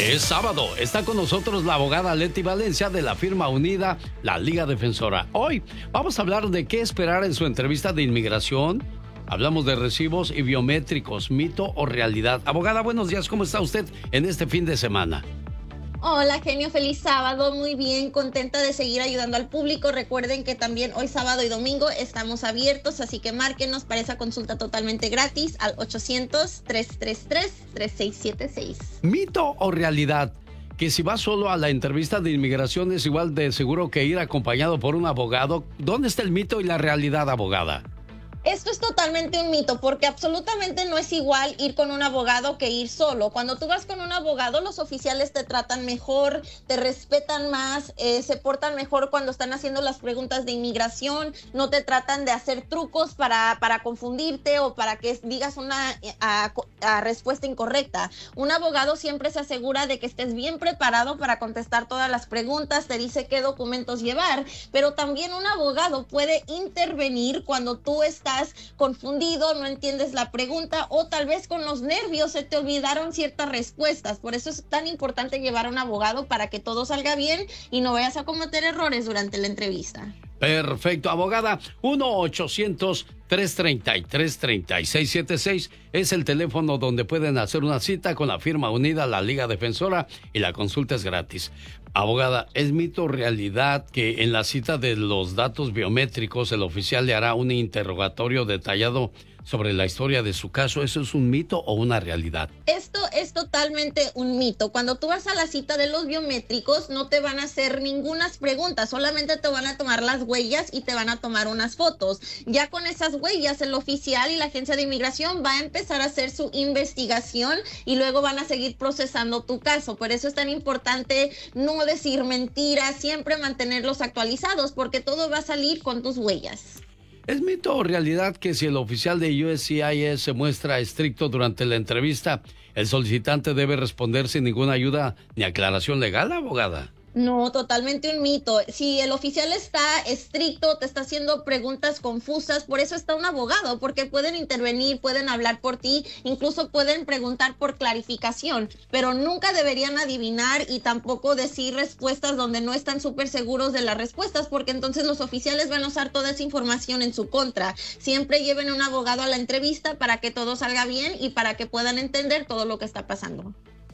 Es sábado, está con nosotros la abogada Leti Valencia de la firma unida, la Liga Defensora. Hoy vamos a hablar de qué esperar en su entrevista de inmigración. Hablamos de recibos y biométricos, mito o realidad. Abogada, buenos días, ¿cómo está usted en este fin de semana? Hola, genio, feliz sábado, muy bien, contenta de seguir ayudando al público. Recuerden que también hoy sábado y domingo estamos abiertos, así que márquenos para esa consulta totalmente gratis al 800-333-3676. ¿Mito o realidad? Que si va solo a la entrevista de inmigración es igual de seguro que ir acompañado por un abogado. ¿Dónde está el mito y la realidad, abogada? Esto es totalmente un mito, porque absolutamente no es igual ir con un abogado que ir solo. Cuando tú vas con un abogado, los oficiales te tratan mejor, te respetan más, se portan mejor cuando están haciendo las preguntas de inmigración, no te tratan de hacer trucos para confundirte o para que digas una respuesta incorrecta. Un abogado siempre se asegura de que estés bien preparado para contestar todas las preguntas, te dice qué documentos llevar, pero también un abogado puede intervenir cuando tú estás confundido, no entiendes la pregunta o tal vez con los nervios se te olvidaron ciertas respuestas. Por eso es tan importante llevar a un abogado para que todo salga bien y no vayas a cometer errores durante la entrevista. Perfecto, abogada. 1-800-333-3676 es el teléfono donde pueden hacer una cita con la firma unida, la Liga Defensora, y la consulta es gratis. Abogada, ¿es mito o realidad que en la cita de los datos biométricos el oficial le hará un interrogatorio detallado sobre la historia de su caso? ¿Eso es un mito o una realidad? Esto es totalmente un mito. Cuando tú vas a la cita de los biométricos no te van a hacer ninguna pregunta, solamente te van a tomar las huellas y te van a tomar unas fotos. Ya con esas huellas el oficial y la agencia de inmigración va a empezar a hacer su investigación y luego van a seguir procesando tu caso. Por eso es tan importante no decir mentiras, siempre mantenerlos actualizados porque todo va a salir con tus huellas. ¿Es mito o realidad que si el oficial de USCIS se muestra estricto durante la entrevista, el solicitante debe responder sin ninguna ayuda ni aclaración legal, abogada? No, totalmente un mito. Si el oficial está estricto, te está haciendo preguntas confusas, por eso está un abogado, porque pueden intervenir, pueden hablar por ti, incluso pueden preguntar por clarificación, pero nunca deberían adivinar y tampoco decir respuestas donde no están súper seguros de las respuestas, porque entonces los oficiales van a usar toda esa información en su contra. Siempre lleven un abogado a la entrevista para que todo salga bien y para que puedan entender todo lo que está pasando.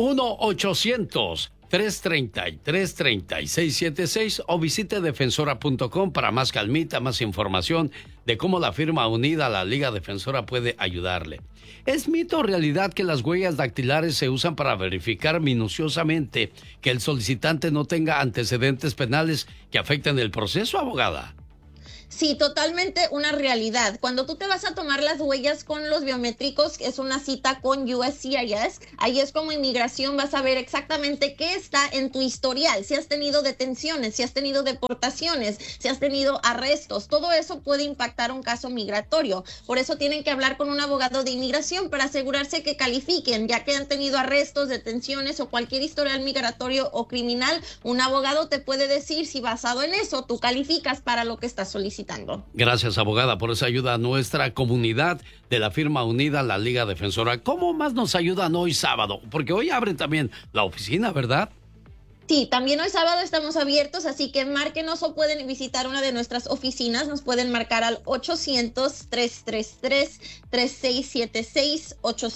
1-800-333-3676 o visite defensora.com para más calmita, más información de cómo la firma unida, la Liga Defensora, puede ayudarle. ¿Es mito o realidad que las huellas dactilares se usan para verificar minuciosamente que el solicitante no tenga antecedentes penales que afecten el proceso, abogada? Sí, totalmente una realidad. Cuando tú te vas a tomar las huellas con los biométricos, es una cita con USCIS, ahí es como inmigración vas a ver exactamente qué está en tu historial, si has tenido detenciones, si has tenido deportaciones, si has tenido arrestos, todo eso puede impactar un caso migratorio. Por eso tienen que hablar con un abogado de inmigración para asegurarse que califiquen, ya que han tenido arrestos, detenciones o cualquier historial migratorio o criminal, un abogado te puede decir si basado en eso tú calificas para lo que estás solicitando. Gracias, abogada, por esa ayuda a nuestra comunidad de la firma unida, la Liga Defensora. ¿Cómo más nos ayudan hoy sábado? Porque hoy abren también la oficina, ¿verdad? Sí, también hoy sábado estamos abiertos, así que márquenos o pueden visitar una de nuestras oficinas. Nos pueden marcar al 800-333-3676,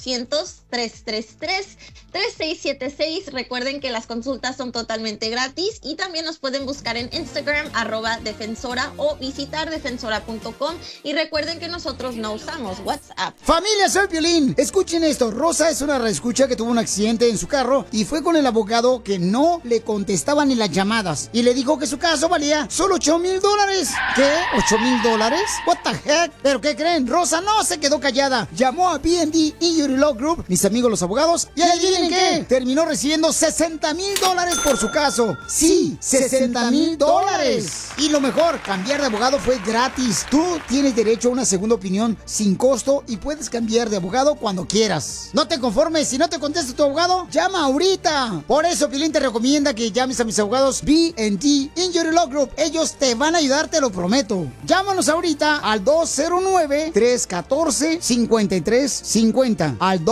800-333-3676. Recuerden que las consultas son totalmente gratis y también nos pueden buscar en Instagram, @defensora o visitar defensora.com. Y recuerden que nosotros no usamos WhatsApp. Familia, soy Piolín. Escuchen esto. Rosa es una reescucha que tuvo un accidente en su carro y fue con el abogado que no le contestaba ni las llamadas y le dijo que su caso valía solo $8,000. ¿Qué? ¿$8,000? What the heck? ¿Pero qué creen? Rosa no se quedó callada. Llamó a BND Injury Law Group, mis amigos los abogados, y adivinen qué, terminó recibiendo $60,000 por su caso. Sí, $60,000. Y lo mejor, cambiar de abogado fue gratis. Tú tienes derecho a una segunda opinión sin costo y puedes cambiar de abogado cuando quieras. No te conformes, si no te contesta tu abogado, llama ahorita. Por eso Piolín te recomienda recomienda que llames a mis abogados B&D Injury Law Group. Ellos te van a ayudar, te lo prometo. Llámanos ahorita al 209-314-5350. Al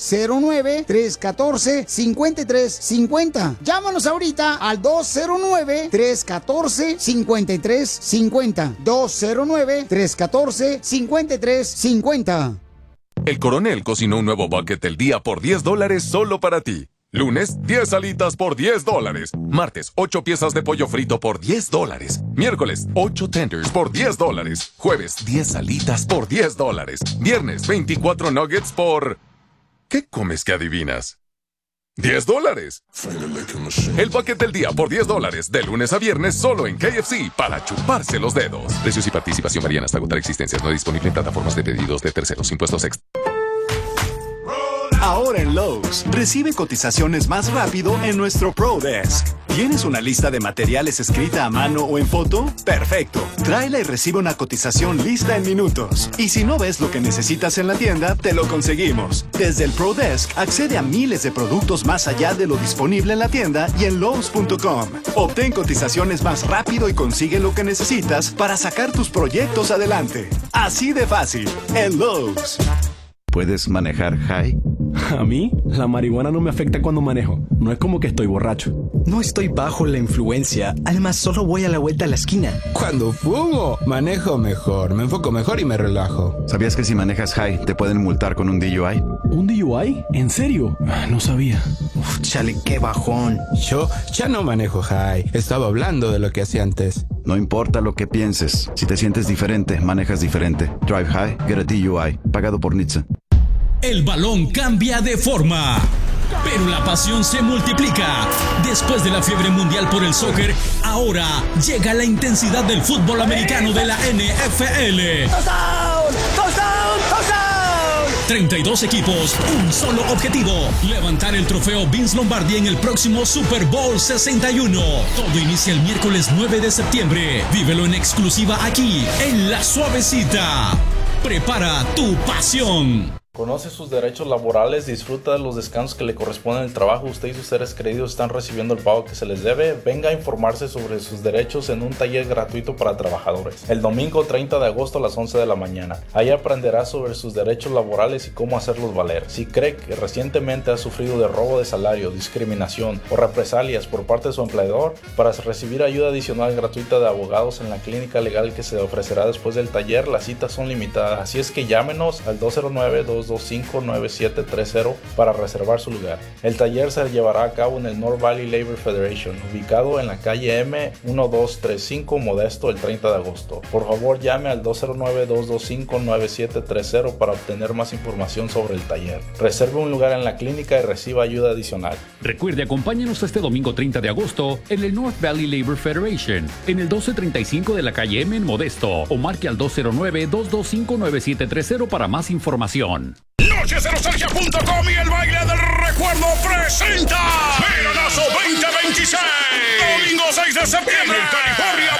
209-314-5350. Llámanos ahorita al 209-314-5350. 209-314-5350. El Coronel cocinó un nuevo bucket del día por $10 solo para ti. Lunes, 10 alitas por $10. Martes, 8 piezas de pollo frito por $10. Miércoles, 8 tenders por $10. Jueves, 10 alitas por $10. Viernes, 24 nuggets por... ¿Qué comes que adivinas? $10. El bucket del día por $10. De lunes a viernes solo en KFC para chuparse los dedos. Precios y participación varían hasta agotar existencias. No disponible en plataformas de pedidos de terceros. Impuestos extra. Ahora en Lowe's, recibe cotizaciones más rápido en nuestro Pro Desk. ¿Tienes una lista de materiales escrita a mano o en foto? ¡Perfecto! Tráela y recibe una cotización lista en minutos. Y si no ves lo que necesitas en la tienda, te lo conseguimos. Desde el Pro Desk, accede a miles de productos más allá de lo disponible en la tienda y en Lowe's.com. Obtén cotizaciones más rápido y consigue lo que necesitas para sacar tus proyectos adelante. Así de fácil, en Lowe's. ¿Puedes manejar high? A mí, la marihuana no me afecta cuando manejo. No es como que estoy borracho. No estoy bajo la influencia. Además, solo voy a la vuelta a la esquina. Cuando fumo, manejo mejor, me enfoco mejor y me relajo. ¿Sabías que si manejas high, te pueden multar con un DUI? ¿Un DUI? ¿En serio? No sabía. Uf, chale, qué bajón. Yo ya no manejo high. Estaba hablando de lo que hacía antes. No importa lo que pienses. Si te sientes diferente, manejas diferente. Drive high, get a DUI. Pagado por NHTSA. El balón cambia de forma, pero la pasión se multiplica. Después de la fiebre mundial por el soccer, ahora llega la intensidad del fútbol americano de la NFL. ¡Touchdown! ¡Touchdown! ¡Touchdown! 32 equipos, un solo objetivo: levantar el trofeo Vince Lombardi en el próximo Super Bowl 61. Todo inicia el miércoles 9 de septiembre. Vívelo en exclusiva aquí, en La Suavecita. Prepara tu pasión. Conoce sus derechos laborales, disfruta de los descansos que le corresponden al trabajo. Usted y sus seres queridos están recibiendo el pago que se les debe. Venga a informarse sobre sus derechos en un taller gratuito para trabajadores. El domingo 30 de agosto a las 11 de la mañana. Ahí aprenderá sobre sus derechos laborales y cómo hacerlos valer. Si cree que recientemente ha sufrido de robo de salario, discriminación o represalias por parte de su empleador, para recibir ayuda adicional gratuita de abogados en la clínica legal que se ofrecerá después del taller, las citas son limitadas. Así es que llámenos al 209-225-9730 para reservar su lugar. El taller se llevará a cabo en el North Valley Labor Federation, ubicado en la calle M 1235 Modesto, el 30 de agosto. Por favor, llame al 209-225-9730 para obtener más información sobre el taller. Reserve un lugar en la clínica y reciba ayuda adicional. Recuerde, acompáñenos este domingo 30 de agosto en el North Valley Labor Federation, en el 1235 de la calle M en Modesto, o marque al 209-225-9730 para más información. Nochesdenostalgia.com y el baile del recuerdo presenta Veranazo 2026. Domingo 6 de septiembre en California.